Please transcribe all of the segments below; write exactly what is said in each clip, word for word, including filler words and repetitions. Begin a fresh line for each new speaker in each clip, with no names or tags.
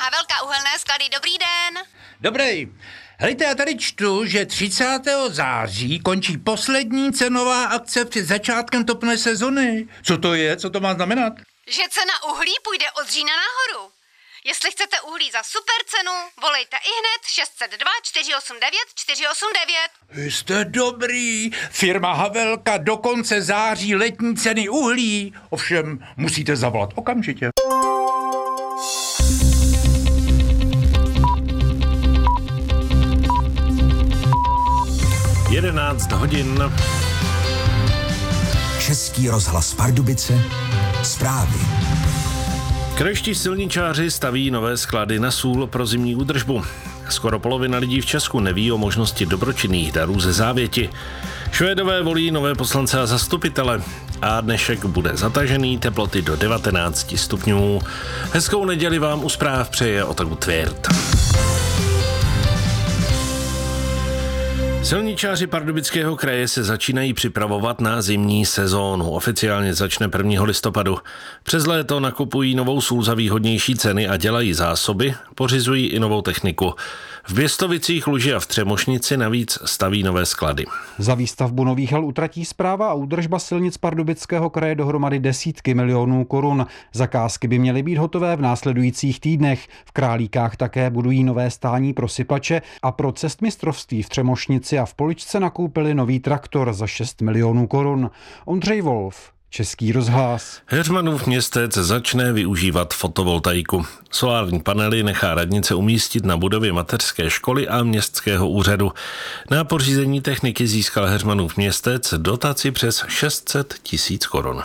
Havelka, Uhelné sklady, dobrý den.
Dobrý. Hejte, já tady čtu, že třicátého září končí poslední cenová akce před začátkem topné sezony. Co to je? Co to má znamenat?
Že cena uhlí půjde od října nahoru. Jestli chcete uhlí za super cenu, volejte ihned šest set dva čtyři osm devět čtyři osm devět.
Jste dobrý. Firma Havelka do konce září letní ceny uhlí. Ovšem, musíte zavolat okamžitě.
jedenáct hodin.
Český rozhlas Pardubice, zprávy.
Krajští silničáři staví nové sklady na sůl pro zimní údržbu. Skoro polovina lidí v Česku neví o možnosti dobročinných darů ze závěti. Švédové volí nové poslance a zastupitele. A dnešek bude zatažený, teploty do devatenáct stupňů. Hezkou neděli vám u zpráv přeje Otaku Tvěrt. Silničáři Pardubického kraje se začínají připravovat na zimní sezónu. Oficiálně začne prvního listopadu. Přes léto nakupují novou sůl za výhodnější ceny a dělají zásoby, pořizují i novou techniku. V Běstovicích, Luži a v Třemošnici navíc staví nové sklady.
Za výstavbu nových hel utratí správa a údržba silnic Pardubického kraje dohromady desítky milionů korun. Zakázky by měly být hotové v následujících týdnech. V Králíkách také budují nové stání pro sypače a pro cestmistrovství v Třemošnici a v Poličce nakoupili nový traktor za šest milionů korun. Ondřej Wolf, Český rozhlas.
Heřmanův Městec začne využívat fotovoltaiku. Solární panely nechá radnice umístit na budově mateřské školy a městského úřadu. Na pořízení techniky získal Heřmanův Městec dotaci přes šest set tisíc korun.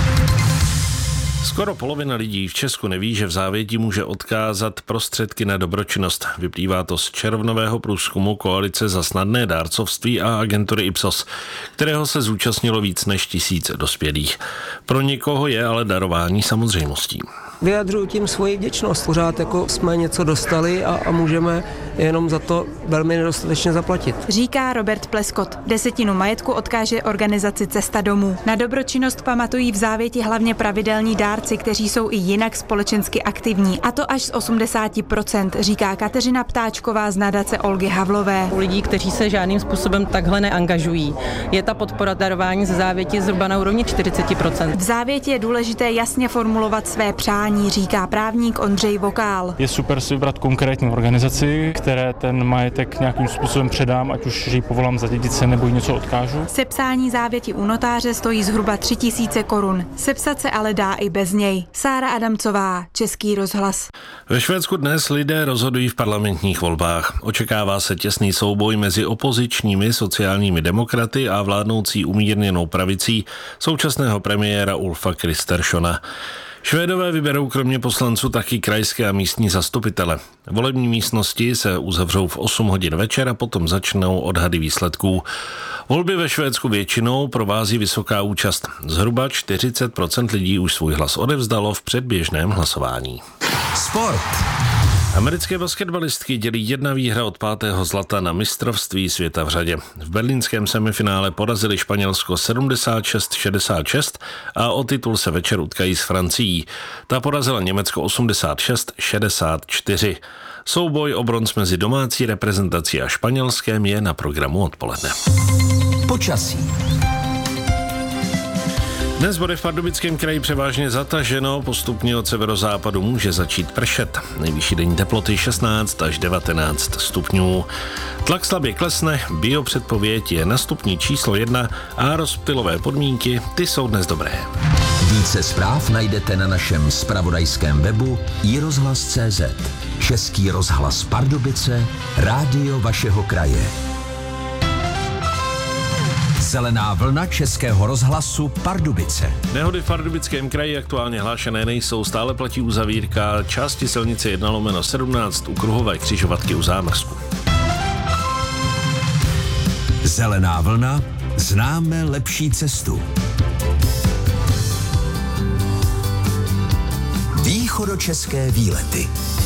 Skoro polovina lidí v Česku neví, že v závěti může odkázat prostředky na dobročinnost. Vyplývá to z červnového průzkumu Koalice za snadné dárcovství a agentury Ipsos, kterého se zúčastnilo víc než tisíc dospělých. Pro někoho je ale darování samozřejmostí.
Vyjadřuju tím svoji vděčnost. Pořád jako jsme něco dostali a, a můžeme jenom za to velmi nedostatečně zaplatit.
Říká Robert Pleskot. Desetinu majetku odkáže organizaci Cesta domů. Na dobročinnost pamatují v závěti hlavně pravidelní dárci, kteří jsou i jinak společensky aktivní. A to až z osmdesát procent, říká Kateřina Ptáčková z nadace Olgy Havlové.
U lidí, kteří se žádným způsobem takhle neangažují, je ta podpora darování ze závěti zhruba na úrovni čtyřicet procent.
V závěti je důležité jasně formulovat své přání, říká právník Ondřej Vokál.
Je super si vybrat konkrétní organizaci, které ten majetek nějakým způsobem předám, ať už ji povolám za dědice nebo ji něco odkážu.
Sepsání závěti u notáře stojí zhruba tři tisíce korun. Sepsat se ale dá i bez něj. Sára Adamcová, Český rozhlas.
Ve Švédsku dnes lidé rozhodují v parlamentních volbách. Očekává se těsný souboj mezi opozičními sociálními demokraty a vládnoucí umírněnou pravicí současného premiéra Ulfa Kristerssona. Švédové vyberou kromě poslanců taky krajské a místní zastupitele. Volební místnosti se uzavřou v osm hodin večer a potom začnou odhady výsledků. Volby ve Švédsku většinou provází vysoká účast. Zhruba čtyřicet procent lidí už svůj hlas odevzdalo v předběžném hlasování.
Sport.
Americké basketbalistky dělí jedna výhra od pátého zlata na mistrovství světa v řadě. V berlínském semifinále porazili Španělsko sedmdesát šest šedesát šest a o titul se večer utkají s Francií. Ta porazila Německo osmdesát šest šedesát čtyři. Souboj o bronz mezi domácí reprezentací a španělském je na programu odpoledne.
Počasí.
Dnes bude v Pardubickém kraji převážně zataženo, postupně od severozápadu může začít pršet. Nejvyšší denní teploty šestnáct až devatenáct stupňů. Tlak slabě klesne, biopředpověď je na stupni číslo jedna a rozptylové podmínky, ty jsou dnes dobré.
Více zpráv najdete na našem zpravodajském webu i rozhlas tečka cé zet. Český rozhlas Pardubice, rádio vašeho kraje. Zelená vlna Českého rozhlasu Pardubice.
Nehody v Pardubickém kraji aktuálně hlášené nejsou, stále platí uzavírka části silnice jedna lomeno sedmnáct u kruhové křižovatky u Zámrsku.
Zelená vlna, známe lepší cestu. Východočeské výlety.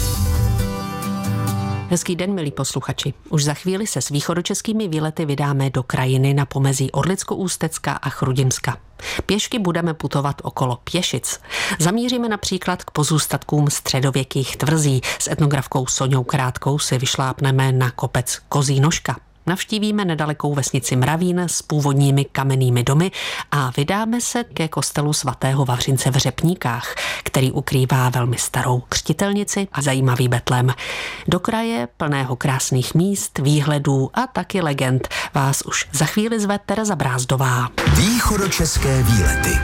Hezký den, milí posluchači. Už za chvíli se s východočeskými výlety vydáme do krajiny na pomezí Orlicko-Ústecka a Chrudimska. Pěšky budeme putovat okolo Pěšic. Zamíříme například k pozůstatkům středověkých tvrzí. S etnografkou Soňou Krátkou si vyšlápneme na kopec Kozí nožka. Navštívíme nedalekou vesnici Mravín s původními kamennými domy a vydáme se ke kostelu svatého Vavřince v Řepníkách, který ukrývá velmi starou křtitelnici a zajímavý betlém. Do kraje plného krásných míst, výhledů a taky legend vás už za chvíli zve Tereza Brázdová.
Východočeské výlety.